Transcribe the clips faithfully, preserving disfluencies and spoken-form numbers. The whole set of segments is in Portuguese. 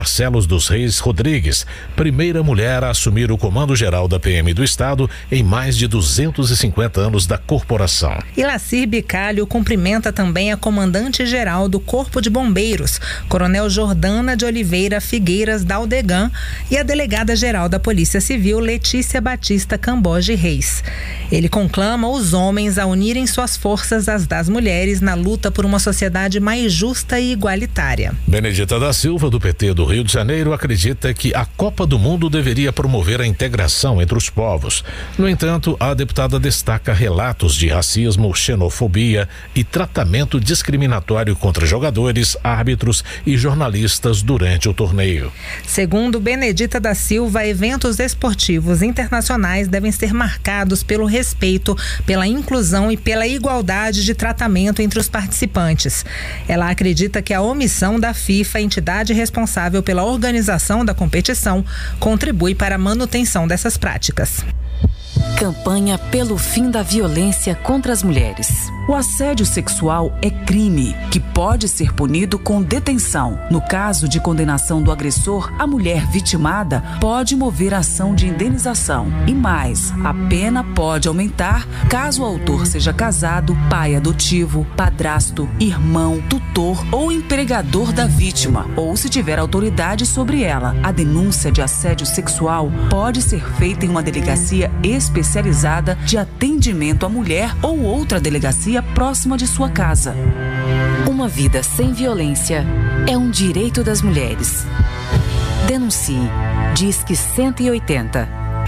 Barcelos dos Reis Rodrigues, primeira mulher a assumir o comando geral da P M do Estado em mais de duzentos e cinquenta anos da corporação. Ilacir Bicalho cumprimenta também a comandante-geral do Corpo de Bombeiros, Coronel Jordana de Oliveira Figueiras Daldegan, e a delegada-geral da Polícia Civil, Letícia Batista Camboge Reis. Ele conclama os homens a unirem suas forças às das mulheres na luta por uma sociedade mais justa e igualitária. Benedita da Silva, do P T do Rio de Janeiro, acredita que a Copa do Mundo deveria promover a integração entre os povos. No entanto, a deputada destaca relatos de racismo, xenofobia e tratamento discriminatório contra jogadores, árbitros e jornalistas durante o torneio. Segundo Benedita da Silva, eventos esportivos internacionais devem ser marcados pelo respeito, pela inclusão e pela igualdade de tratamento entre os participantes. Ela acredita que a omissão da FIFA, entidade responsável pela organização da competição, contribui para a manutenção dessas práticas. Campanha pelo fim da violência contra as mulheres. O assédio sexual é crime que pode ser punido com detenção. No caso de condenação do agressor, a mulher vitimada pode mover ação de indenização. E mais, a pena pode aumentar caso o autor seja casado, pai adotivo, padrasto, irmão, tutor ou empregador da vítima, ou se tiver autoridade sobre ela. A denúncia de assédio sexual pode ser feita em uma delegacia especializada de atendimento à mulher ou outra delegacia próxima de sua casa. Uma vida sem violência é um direito das mulheres. Denuncie. Disque cento e oitenta.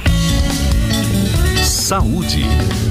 Saúde.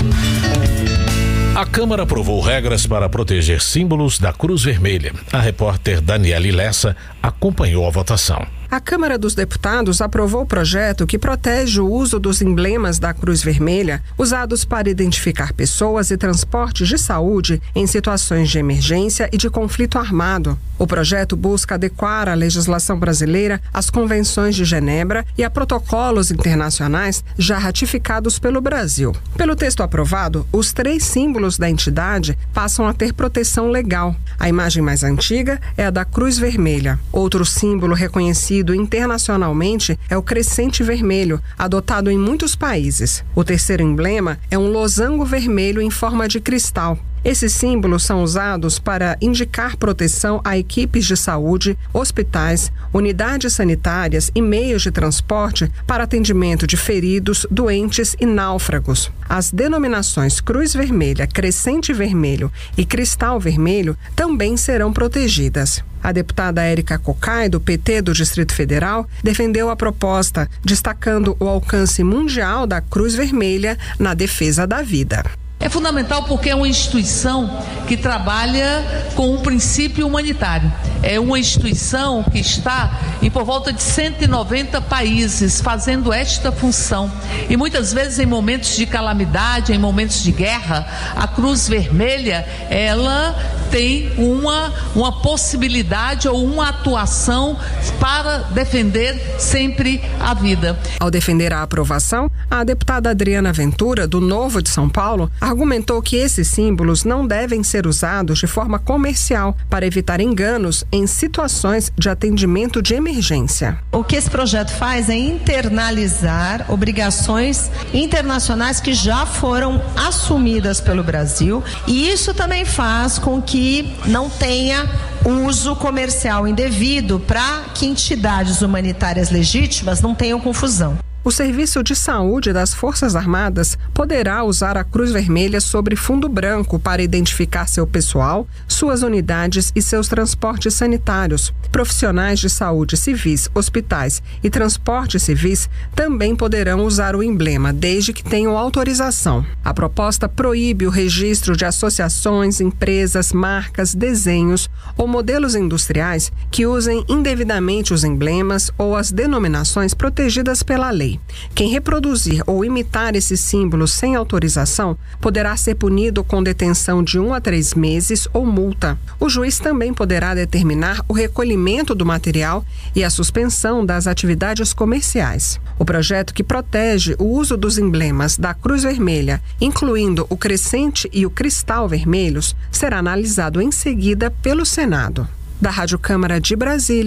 A Câmara aprovou regras para proteger símbolos da Cruz Vermelha. A repórter Daniele Lessa acompanhou a votação. A Câmara dos Deputados aprovou o projeto que protege o uso dos emblemas da Cruz Vermelha usados para identificar pessoas e transportes de saúde em situações de emergência e de conflito armado. O projeto busca adequar a legislação brasileira às convenções de Genebra e a protocolos internacionais já ratificados pelo Brasil. Pelo texto aprovado, os três símbolos da entidade passam a ter proteção legal. A imagem mais antiga é a da Cruz Vermelha. Outro símbolo reconhecido internacionalmente é o crescente vermelho, adotado em muitos países. O terceiro emblema é um losango vermelho em forma de cristal. Esses símbolos são usados para indicar proteção a equipes de saúde, hospitais, unidades sanitárias e meios de transporte para atendimento de feridos, doentes e náufragos. As denominações Cruz Vermelha, Crescente Vermelho e Cristal Vermelho também serão protegidas. A deputada Érica Cocai, do P T do Distrito Federal, defendeu a proposta, destacando o alcance mundial da Cruz Vermelha na defesa da vida. É fundamental porque é uma instituição que trabalha com um princípio humanitário. É uma instituição que está em por volta de cento e noventa países fazendo esta função. E muitas vezes em momentos de calamidade, em momentos de guerra, a Cruz Vermelha, ela tem uma, uma possibilidade ou uma atuação para defender sempre a vida. Ao defender a aprovação, a deputada Adriana Ventura, do Novo de São Paulo, argumentou que esses símbolos não devem ser usados de forma comercial para evitar enganos em situações de atendimento de emergência. O que esse projeto faz é internalizar obrigações internacionais que já foram assumidas pelo Brasil, e isso também faz com que não tenha uso comercial indevido para que entidades humanitárias legítimas não tenham confusão. O Serviço de Saúde das Forças Armadas poderá usar a Cruz Vermelha sobre fundo branco para identificar seu pessoal, suas unidades e seus transportes sanitários. Profissionais de saúde civis, hospitais e transportes civis também poderão usar o emblema, desde que tenham autorização. A proposta proíbe o registro de associações, empresas, marcas, desenhos ou modelos industriais que usem indevidamente os emblemas ou as denominações protegidas pela lei. Quem reproduzir ou imitar esses símbolos sem autorização poderá ser punido com detenção de um a três meses ou multa. O juiz também poderá determinar o recolhimento do material e a suspensão das atividades comerciais. O projeto, que protege o uso dos emblemas da Cruz Vermelha, incluindo o crescente e o cristal vermelhos, será analisado em seguida pelo Senado. Da Rádio Câmara de Brasília,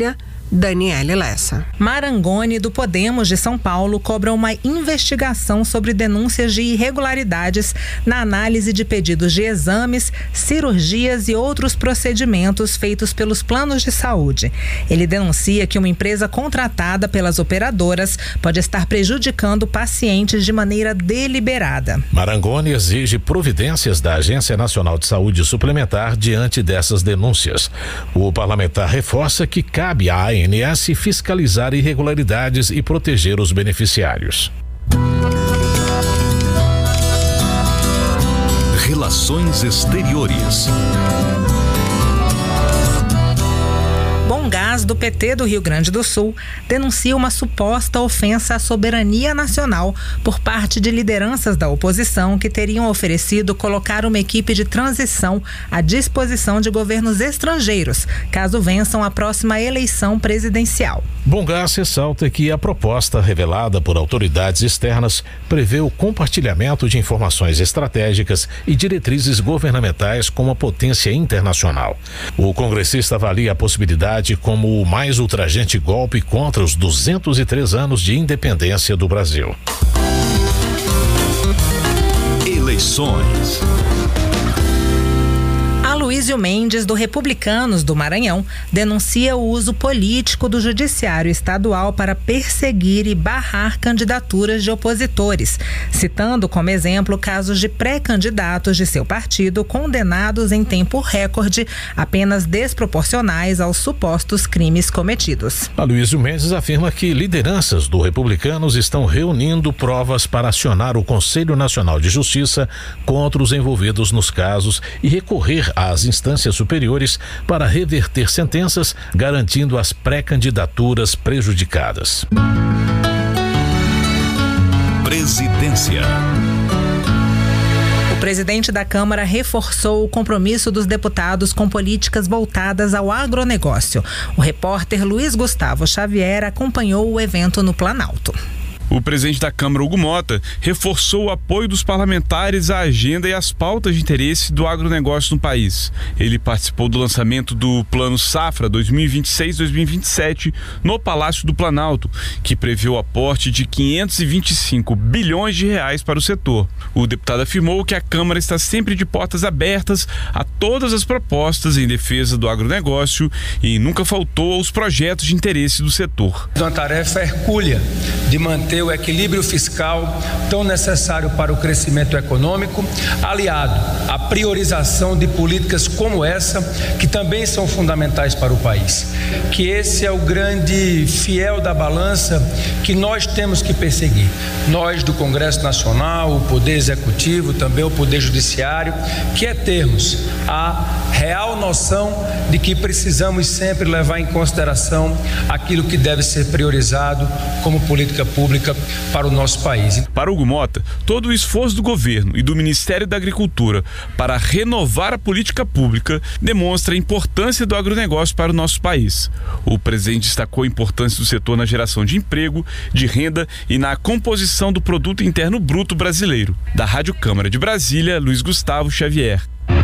Daniele Lessa. Marangoni, do Podemos de São Paulo, cobra uma investigação sobre denúncias de irregularidades na análise de pedidos de exames, cirurgias e outros procedimentos feitos pelos planos de saúde. Ele denuncia que uma empresa contratada pelas operadoras pode estar prejudicando pacientes de maneira deliberada. Marangoni exige providências da Agência Nacional de Saúde Suplementar diante dessas denúncias. O parlamentar reforça que cabe à A N S fiscalizar irregularidades e proteger os beneficiários. Relações Exteriores. Bomgás, do P T do Rio Grande do Sul, denuncia uma suposta ofensa à soberania nacional por parte de lideranças da oposição que teriam oferecido colocar uma equipe de transição à disposição de governos estrangeiros, caso vençam a próxima eleição presidencial. Bomgás ressalta que a proposta revelada por autoridades externas prevê o compartilhamento de informações estratégicas e diretrizes governamentais com uma potência internacional. O congressista avalia a possibilidade como o mais ultrajante golpe contra os duzentos e três anos de independência do Brasil. Eleições. Aloysio Mendes, do Republicanos do Maranhão, denuncia o uso político do judiciário estadual para perseguir e barrar candidaturas de opositores, citando como exemplo casos de pré-candidatos de seu partido condenados em tempo recorde, apenas desproporcionais aos supostos crimes cometidos. Aloysio Mendes afirma que lideranças do Republicanos estão reunindo provas para acionar o Conselho Nacional de Justiça contra os envolvidos nos casos e recorrer às instâncias superiores para reverter sentenças, garantindo as pré-candidaturas prejudicadas. Presidência. O presidente da Câmara reforçou o compromisso dos deputados com políticas voltadas ao agronegócio. O repórter Luiz Gustavo Xavier acompanhou o evento no Planalto. O presidente da Câmara, Hugo Mota, reforçou o apoio dos parlamentares à agenda e às pautas de interesse do agronegócio no país. Ele participou do lançamento do Plano Safra dois mil e vinte e seis a dois mil e vinte e sete no Palácio do Planalto, que prevê o aporte de quinhentos e vinte e cinco bilhões de reais para o setor. O deputado afirmou que a Câmara está sempre de portas abertas a todas as propostas em defesa do agronegócio e nunca faltou aos projetos de interesse do setor. Uma tarefa hercúlea de manter o equilíbrio fiscal tão necessário para o crescimento econômico, aliado à priorização de políticas como essa, que também são fundamentais para o país. Que esse é o grande fiel da balança que nós temos que perseguir. Nós do Congresso Nacional, o Poder Executivo, também o Poder Judiciário, que é termos a real noção de que precisamos sempre levar em consideração aquilo que deve ser priorizado como política pública para o nosso país. Para Hugo Mota, todo o esforço do governo e do Ministério da Agricultura para renovar a política pública demonstra a importância do agronegócio para o nosso país. O presidente destacou a importância do setor na geração de emprego, de renda e na composição do produto interno bruto brasileiro. Da Rádio Câmara de Brasília, Luiz Gustavo Xavier.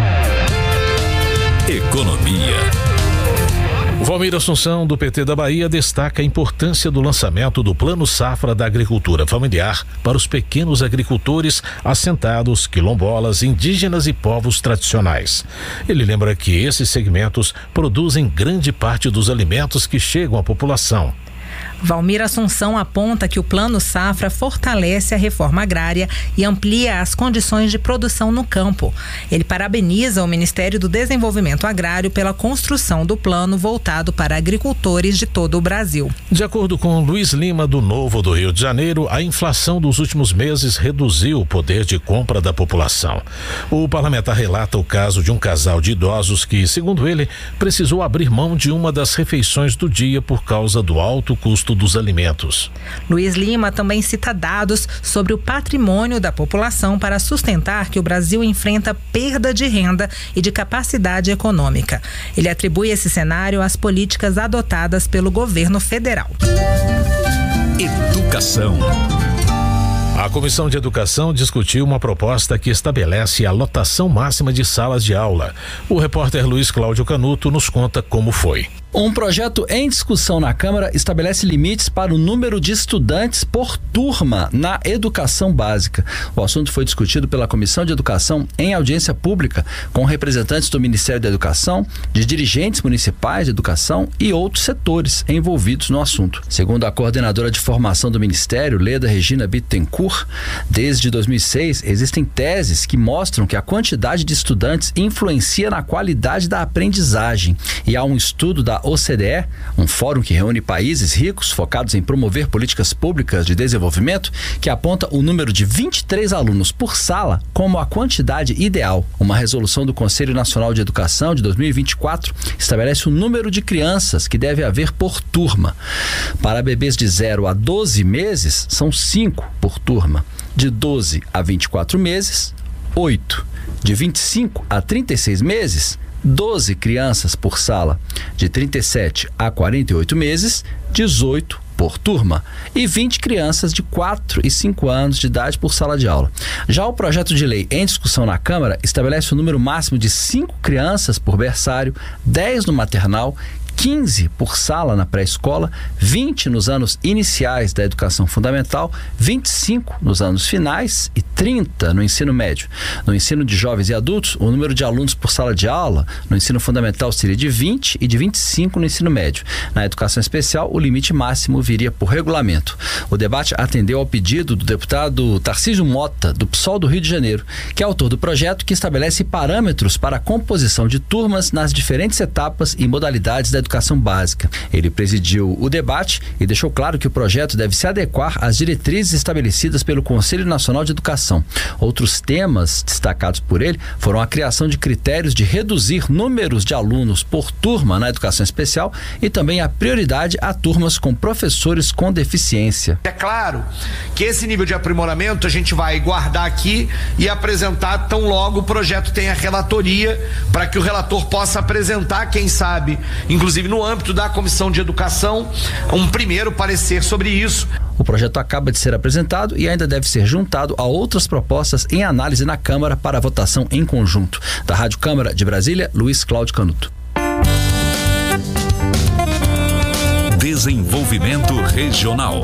Economia. O Valmir Assunção, do P T da Bahia, destaca a importância do lançamento do Plano Safra da Agricultura Familiar para os pequenos agricultores assentados, quilombolas, indígenas e povos tradicionais. Ele lembra que esses segmentos produzem grande parte dos alimentos que chegam à população. Valmir Assunção aponta que o Plano Safra fortalece a reforma agrária e amplia as condições de produção no campo. Ele parabeniza o Ministério do Desenvolvimento Agrário pela construção do plano voltado para agricultores de todo o Brasil. De acordo com Luiz Lima, do Novo do Rio de Janeiro, a inflação dos últimos meses reduziu o poder de compra da população. O parlamentar relata o caso de um casal de idosos que, segundo ele, precisou abrir mão de uma das refeições do dia por causa do alto custo dos alimentos. Luiz Lima também cita dados sobre o patrimônio da população para sustentar que o Brasil enfrenta perda de renda e de capacidade econômica. Ele atribui esse cenário às políticas adotadas pelo governo federal. Educação. A Comissão de Educação discutiu uma proposta que estabelece a lotação máxima de salas de aula. O repórter Luiz Cláudio Canuto nos conta como foi. Um projeto em discussão na Câmara estabelece limites para o número de estudantes por turma na educação básica. O assunto foi discutido pela Comissão de Educação em audiência pública, com representantes do Ministério da Educação, de dirigentes municipais de educação e outros setores envolvidos no assunto. Segundo a coordenadora de formação do Ministério, Leda Regina Bittencourt, desde dois mil e seis existem teses que mostram que a quantidade de estudantes influencia na qualidade da aprendizagem. E há um estudo da O C D E, um fórum que reúne países ricos focados em promover políticas públicas de desenvolvimento, que aponta o número de vinte e três alunos por sala como a quantidade ideal. Uma resolução do Conselho Nacional de Educação de dois mil e vinte e quatro estabelece o número de crianças que deve haver por turma. Para bebês de zero a doze meses, são cinco por turma. De doze a vinte e quatro meses, oito. De vinte e cinco a trinta e seis meses, doze crianças por sala. De trinta e sete a quarenta e oito meses, dezoito por turma. E vinte crianças de quatro e cinco anos de idade por sala de aula. Já o projeto de lei em discussão na Câmara estabelece o número máximo de cinco crianças por berçário, dez no maternal, quinze por sala na pré-escola, vinte nos anos iniciais da educação fundamental, vinte e cinco nos anos finais e trinta no ensino médio. No ensino de jovens e adultos, o número de alunos por sala de aula no ensino fundamental seria de vinte e de vinte e cinco no ensino médio. Na educação especial, o limite máximo viria por regulamento. O debate atendeu ao pedido do deputado Tarcísio Mota, do P SOL do Rio de Janeiro, que é autor do projeto que estabelece parâmetros para a composição de turmas nas diferentes etapas e modalidades da educação básica. Ele presidiu o debate e deixou claro que o projeto deve se adequar às diretrizes estabelecidas pelo Conselho Nacional de Educação. Outros temas destacados por ele foram a criação de critérios de reduzir números de alunos por turma na educação especial e também a prioridade a turmas com professores com deficiência. É claro que esse nível de aprimoramento a gente vai guardar aqui e apresentar tão logo o projeto tenha relatoria, para que o relator possa apresentar, quem sabe, inclusive no âmbito da Comissão de Educação, um primeiro parecer sobre isso. O projeto acaba de ser apresentado e ainda deve ser juntado a outras propostas em análise na Câmara para votação em conjunto. Da Rádio Câmara de Brasília, Luiz Cláudio Canuto. Desenvolvimento Regional.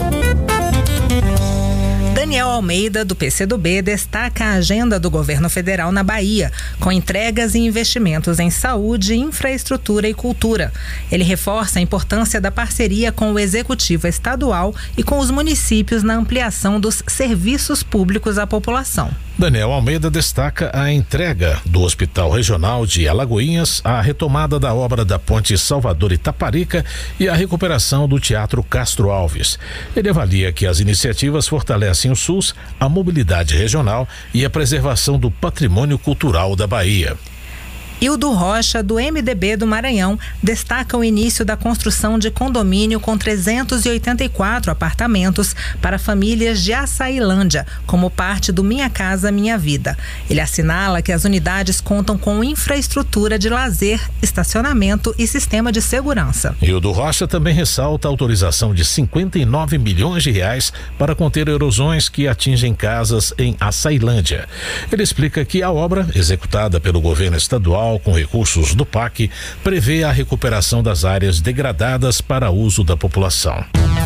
Daniel Almeida, do P C do B, destaca a agenda do governo federal na Bahia, com entregas e investimentos em saúde, infraestrutura e cultura. Ele reforça a importância da parceria com o Executivo Estadual e com os municípios na ampliação dos serviços públicos à população. Daniel Almeida destaca a entrega do Hospital Regional de Alagoinhas, a retomada da obra da Ponte Salvador-Itaparica e a recuperação do Teatro Castro Alves. Ele avalia que as iniciativas fortalecem o SUS, a mobilidade regional e a preservação do patrimônio cultural da Bahia. Hildo Rocha, do M D B do Maranhão, destaca o início da construção de condomínio com trezentos e oitenta e quatro apartamentos para famílias de Açailândia, como parte do Minha Casa Minha Vida. Ele assinala que as unidades contam com infraestrutura de lazer, estacionamento e sistema de segurança. Hildo Rocha também ressalta a autorização de cinquenta e nove milhões de reais para conter erosões que atingem casas em Açailândia. Ele explica que a obra, executada pelo governo estadual com recursos do P A C, prevê a recuperação das áreas degradadas para uso da população.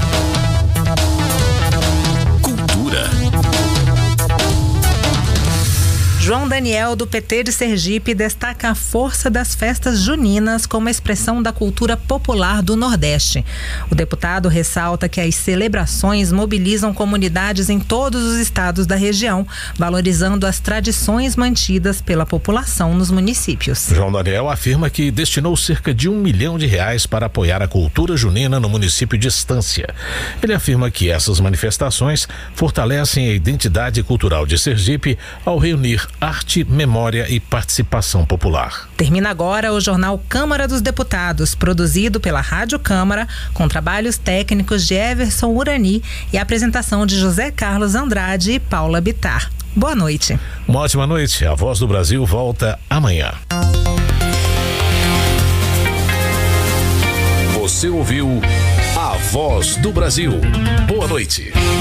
Cultura. João Daniel, do P T de Sergipe, destaca a força das festas juninas como expressão da cultura popular do Nordeste. O deputado ressalta que as celebrações mobilizam comunidades em todos os estados da região, valorizando as tradições mantidas pela população nos municípios. João Daniel afirma que destinou cerca de um milhão de reais para apoiar a cultura junina no município de Estância. Ele afirma que essas manifestações fortalecem a identidade cultural de Sergipe ao reunir arte, memória e participação popular. Termina agora o jornal Câmara dos Deputados, produzido pela Rádio Câmara, com trabalhos técnicos de Everson Urani e a apresentação de José Carlos Andrade e Paula Bittar. Boa noite. Uma ótima noite. A Voz do Brasil volta amanhã. Você ouviu A Voz do Brasil. Boa noite.